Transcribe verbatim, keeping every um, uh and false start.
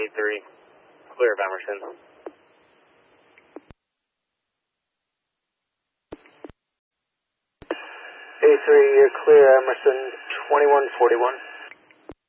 A three, clear of Emerson. A three, you're clear, Emerson, twenty-one forty-one.